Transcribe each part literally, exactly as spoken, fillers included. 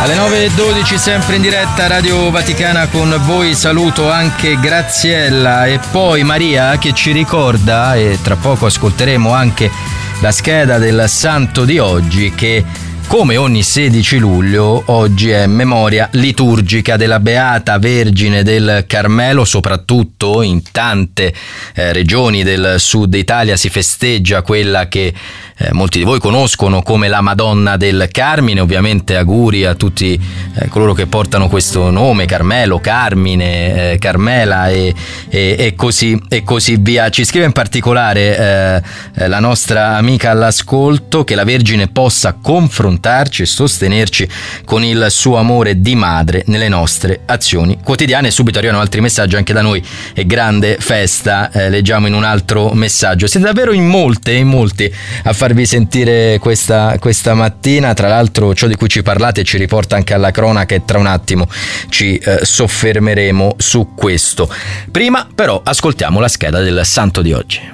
Alle nove e dodici, sempre in diretta Radio Vaticana con voi. Saluto anche Graziella e poi Maria che ci ricorda, e tra poco ascolteremo anche la scheda del santo di oggi, che come ogni sedici luglio oggi è memoria liturgica della Beata Vergine del Carmelo. Soprattutto in tante eh, regioni del sud Italia si festeggia quella che eh, molti di voi conoscono come la Madonna del Carmine. Ovviamente auguri a tutti eh, coloro che portano questo nome: Carmelo, Carmine, eh, Carmela e, e, e, così, e così via. Ci scrive in particolare eh, la nostra amica all'ascolto che la Vergine possa confrontare e sostenerci con il suo amore di madre nelle nostre azioni quotidiane. Subito arrivano altri messaggi anche da noi. È grande festa, eh, leggiamo in un altro messaggio. Siete davvero in molte in molti a farvi sentire questa, questa mattina. Tra l'altro ciò di cui ci parlate ci riporta anche alla cronaca e tra un attimo ci eh, soffermeremo su questo. Prima però ascoltiamo la scheda del santo di oggi.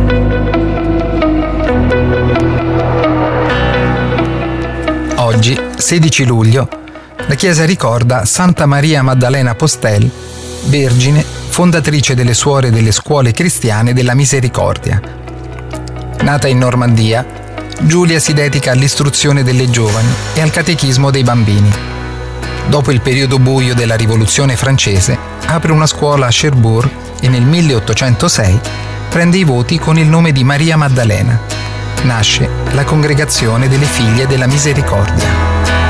Oggi, sedici luglio, la Chiesa ricorda Santa Maria Maddalena Postel, vergine, fondatrice delle Suore delle Scuole Cristiane della Misericordia. Nata in Normandia, Giulia si dedica all'istruzione delle giovani e al catechismo dei bambini. Dopo il periodo buio della Rivoluzione francese, apre una scuola a Cherbourg e nel milleottocentosei prende i voti con il nome di Maria Maddalena. Nasce la Congregazione delle Figlie della Misericordia.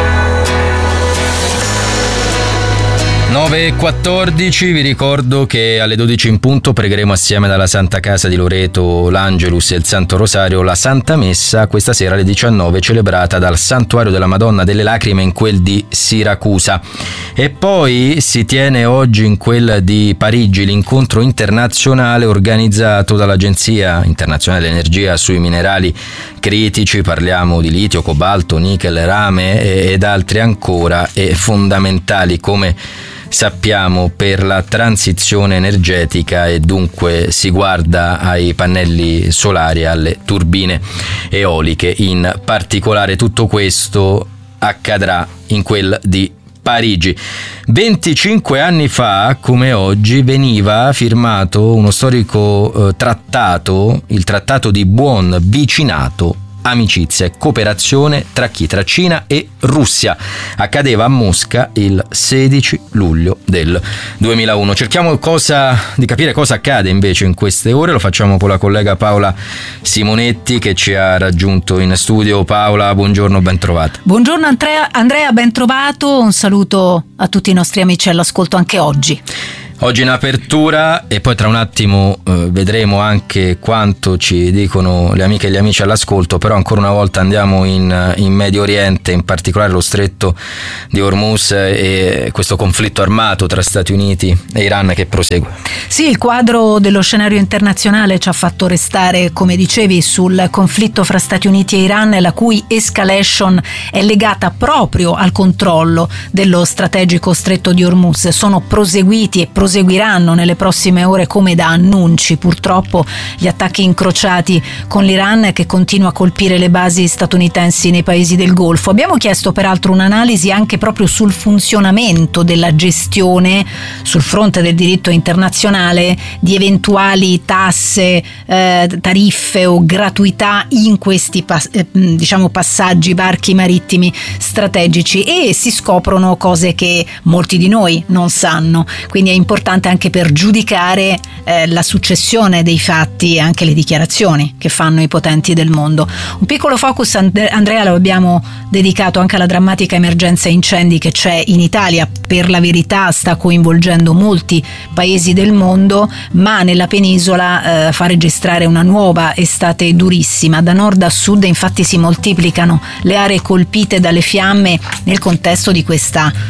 nove e quattordici, vi ricordo che alle dodici in punto pregheremo assieme dalla Santa Casa di Loreto l'Angelus e il Santo Rosario, la Santa Messa questa sera alle diciannove celebrata dal Santuario della Madonna delle Lacrime in quel di Siracusa. E poi si tiene oggi in quel di Parigi l'incontro internazionale organizzato dall'Agenzia Internazionale dell'Energia sui minerali critici. Parliamo di litio, cobalto, nichel, rame ed altri ancora, e fondamentali come sappiamo per la transizione energetica, e dunque si guarda ai pannelli solari e alle turbine eoliche in particolare. Tutto questo accadrà in quel di Parigi. venticinque anni fa, come oggi, veniva firmato uno storico eh, trattato, il Trattato di Buon Vicinato, Amicizia e Cooperazione tra chi? Tra Cina e Russia. Accadeva a Mosca il sedici luglio del duemilauno. Cerchiamo cosa, di capire cosa accade invece in queste ore. Lo facciamo con la collega Paola Simonetti che ci ha raggiunto in studio. Paola, buongiorno, ben trovata. Buongiorno Andrea, Andrea ben trovato. Un saluto a tutti i nostri amici all'ascolto anche oggi. Oggi in apertura, e poi tra un attimo eh, vedremo anche quanto ci dicono le amiche e gli amici all'ascolto, però ancora una volta andiamo in, in Medio Oriente, in particolare lo stretto di Hormuz e questo conflitto armato tra Stati Uniti e Iran che prosegue. Sì, il quadro dello scenario internazionale ci ha fatto restare, come dicevi, sul conflitto fra Stati Uniti e Iran, la cui escalation è legata proprio al controllo dello strategico stretto di Hormuz. Sono proseguiti e proseguiranno nelle prossime ore come da annunci purtroppo gli attacchi incrociati con l'Iran, che continua a colpire le basi statunitensi nei paesi del Golfo. Abbiamo chiesto peraltro un'analisi anche proprio sul funzionamento della gestione sul fronte del diritto internazionale di eventuali tasse, eh, tariffe o gratuità in questi pas- eh, diciamo passaggi, varchi marittimi strategici, e si scoprono cose che molti di noi non sanno, quindi è importante anche per giudicare eh, la successione dei fatti e anche le dichiarazioni che fanno i potenti del mondo. Un piccolo focus, Andrea, lo abbiamo dedicato anche alla drammatica emergenza incendi che c'è in Italia. Per la verità sta coinvolgendo molti paesi del mondo, ma nella penisola eh, fa registrare una nuova estate durissima. Da nord a sud infatti si moltiplicano le aree colpite dalle fiamme nel contesto di questa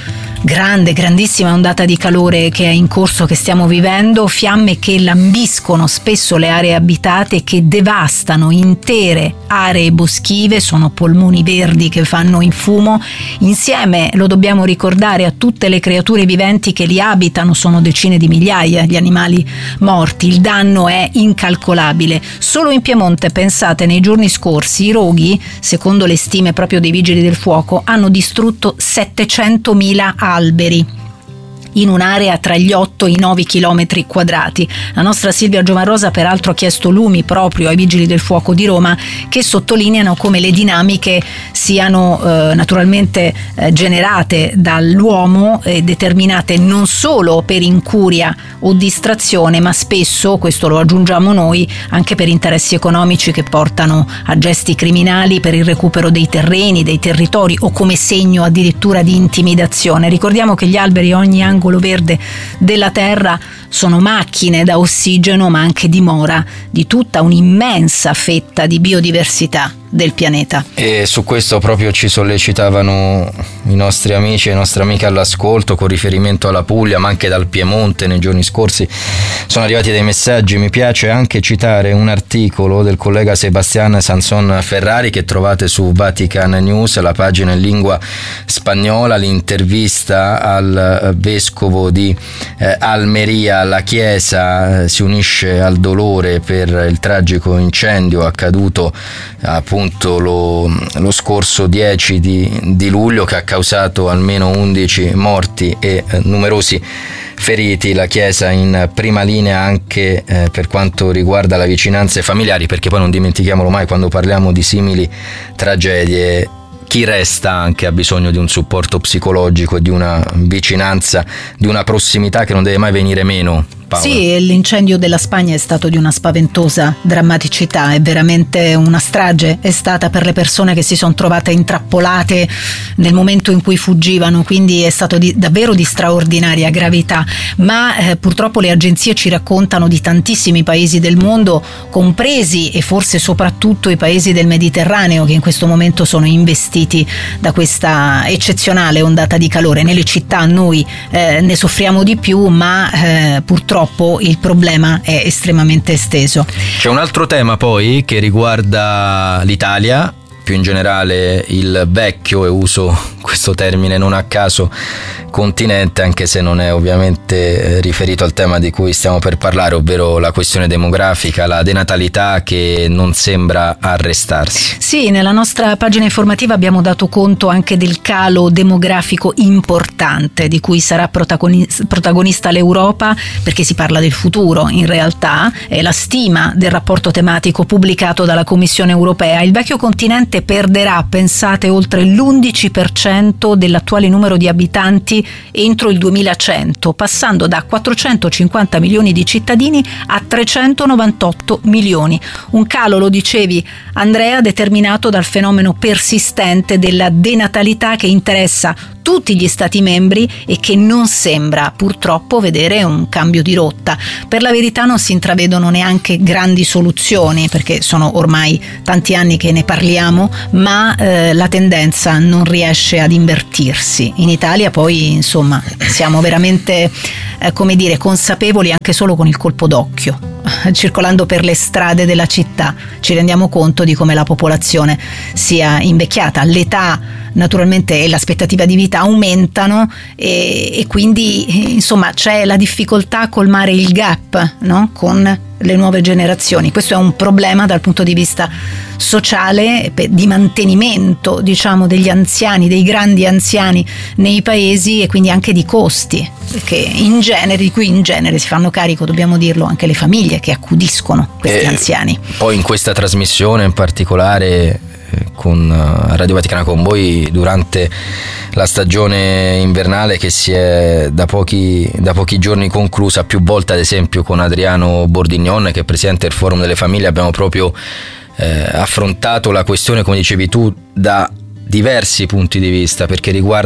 grande, grandissima ondata di calore che è in corso, che stiamo vivendo, fiamme che lambiscono spesso le aree abitate, che devastano intere aree boschive, sono polmoni verdi che fanno in fumo. Insieme, lo dobbiamo ricordare, a tutte le creature viventi che li abitano, sono decine di migliaia gli animali morti, il danno è incalcolabile. Solo in Piemonte, pensate, nei giorni scorsi i roghi, secondo le stime proprio dei vigili del fuoco, hanno distrutto settecentomila alberi in un'area tra gli otto e i nove chilometri quadrati. La nostra Silvia Giovanrosa peraltro ha chiesto lumi proprio ai vigili del fuoco di Roma, che sottolineano come le dinamiche siano eh, naturalmente eh, generate dall'uomo e determinate non solo per incuria o distrazione, ma spesso, questo lo aggiungiamo noi, anche per interessi economici che portano a gesti criminali per il recupero dei terreni, dei territori, o come segno addirittura di intimidazione. Ricordiamo che gli alberi, ogni angolo verde della terra, sono macchine da ossigeno, ma anche dimora di tutta un'immensa fetta di biodiversità del pianeta. E su questo proprio ci sollecitavano i nostri amici e le nostre amiche all'ascolto, con riferimento alla Puglia, ma anche dal Piemonte. Nei giorni scorsi sono arrivati dei messaggi. Mi piace anche citare un articolo del collega Sebastián Sanson Ferrari, che trovate su Vatican News, la pagina in lingua spagnola, l'intervista al vescovo di eh, Almeria. La Chiesa eh, si unisce al dolore per il tragico incendio accaduto appunto lo, lo scorso dieci di, di luglio, che ha causato almeno undici morti e eh, numerosi feriti. La Chiesa in prima linea anche eh, per quanto riguarda le vicinanze familiari, perché poi non dimentichiamolo mai, quando parliamo di simili tragedie, chi resta anche ha bisogno di un supporto psicologico, di una vicinanza, di una prossimità che non deve mai venire meno. Paola. Sì, l'incendio della Spagna è stato di una spaventosa drammaticità, è veramente una strage, è stata per le persone che si sono trovate intrappolate nel momento in cui fuggivano, quindi è stato di, davvero di straordinaria gravità, ma eh, purtroppo le agenzie ci raccontano di tantissimi paesi del mondo, compresi e forse soprattutto i paesi del Mediterraneo, che in questo momento sono investiti da questa eccezionale ondata di calore. Nelle città noi eh, ne soffriamo di più, ma eh, purtroppo Purtroppo il problema è estremamente esteso. C'è un altro tema poi che riguarda l'Italia, più in generale il vecchio, e uso questo termine non a caso, continente, anche se non è ovviamente riferito al tema di cui stiamo per parlare, ovvero la questione demografica, la denatalità che non sembra arrestarsi. Sì, nella nostra pagina informativa abbiamo dato conto anche del calo demografico importante di cui sarà protagonista l'Europa, perché si parla del futuro. In realtà è la stima del rapporto tematico pubblicato dalla Commissione europea. Il vecchio continente perderà, pensate, oltre l'undici per cento dell'attuale numero di abitanti entro il duemilacento, passando da quattrocentocinquanta milioni di cittadini a trecentonovantotto milioni. Un calo, lo dicevi Andrea, determinato dal fenomeno persistente della denatalità che interessa tutti gli stati membri e che non sembra purtroppo vedere un cambio di rotta. Per la verità non si intravedono neanche grandi soluzioni, perché sono ormai tanti anni che ne parliamo, ma eh, la tendenza non riesce ad invertirsi. In Italia poi insomma siamo veramente eh, come dire consapevoli, anche solo con il colpo d'occhio, circolando per le strade della città ci rendiamo conto di come la popolazione sia invecchiata, l'età naturalmente e l'aspettativa di vita aumentano e, e quindi insomma c'è la difficoltà a colmare il gap, no? Con le nuove generazioni. Questo è un problema dal punto di vista sociale, di mantenimento diciamo degli anziani, dei grandi anziani nei paesi, e quindi anche di costi, perché in genere, di cui in genere si fanno carico, dobbiamo dirlo, anche le famiglie che accudiscono questi e anziani. Poi in questa trasmissione in particolare con Radio Vaticana con voi, durante la stagione invernale che si è da pochi, da pochi giorni conclusa, più volte ad esempio con Adriano Bordignon, che è presidente del Forum delle Famiglie, abbiamo proprio eh, affrontato la questione, come dicevi tu, da diversi punti di vista, perché riguarda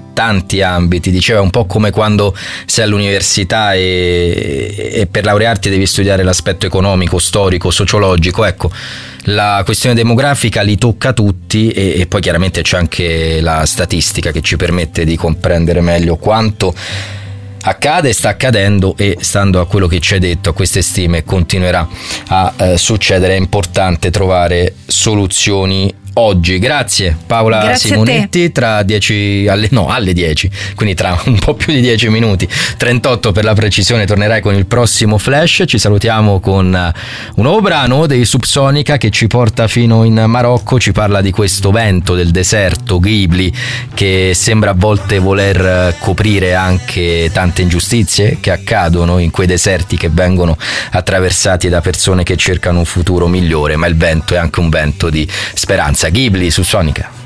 tanti ambiti. Diceva un po' come quando sei all'università e, e per laurearti devi studiare l'aspetto economico, storico, sociologico. Ecco, la questione demografica li tocca tutti e, e poi chiaramente c'è anche la statistica che ci permette di comprendere meglio quanto accade, sta accadendo e, stando a quello che ci hai detto, a queste stime, continuerà a eh, succedere. È importante trovare soluzioni oggi. Grazie Paola Grazie Simonetti. Tra dieci alle no alle dieci, quindi tra un po' più di dieci minuti, trentotto per la precisione, tornerai con il prossimo flash. Ci salutiamo con un nuovo brano dei Subsonica che ci porta fino in Marocco, ci parla di questo vento del deserto, Ghibli, che sembra a volte voler coprire anche tante ingiustizie che accadono in quei deserti che vengono attraversati da persone che cercano un futuro migliore, ma il vento è anche un vento di speranza. Ghibli su Sonica.